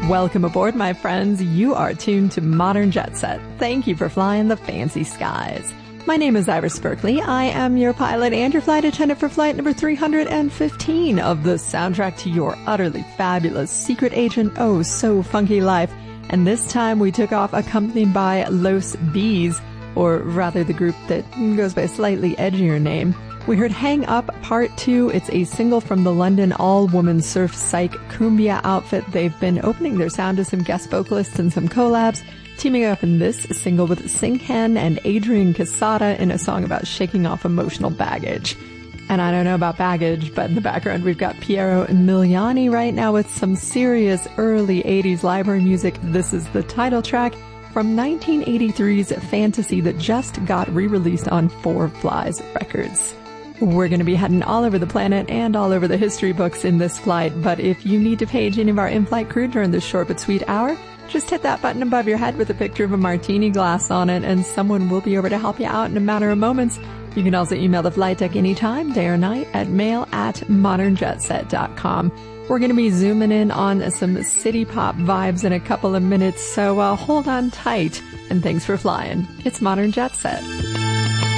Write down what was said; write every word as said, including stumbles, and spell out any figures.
Welcome aboard, my friends. You are tuned to Modern Jet Set. Thank you for flying the fancy skies. My name is Iris Berkeley. I am your pilot and your flight attendant for flight number three hundred fifteen of the soundtrack to your utterly fabulous secret agent, oh so funky life. And this time we took off accompanied by Los Bees, or rather the group that goes by a slightly edgier name. We heard Hang Up Part two. It's a single from the London all-woman surf psych cumbia outfit. They've been opening their sound to some guest vocalists and some collabs, teaming up in this single with Singhen and Adrian Casada in a song about shaking off emotional baggage. And I don't know about baggage, but in the background we've got Piero Emiliani right now with some serious early eighties library music. This is the title track from nineteen eighty-three's Fantasy that just got re-released on Four Flies Records. We're going to be heading all over the planet and all over the history books in this flight, but if you need to page any of our in-flight crew during this short but sweet hour, just hit that button above your head with a picture of a martini glass on it, and someone will be over to help you out in a matter of moments. You can also email the flight deck anytime, day or night, at mail at modern jet set dot com. We're going to be zooming in on some city pop vibes in a couple of minutes, so uh, hold on tight, and thanks for flying. It's Modern Jet Set.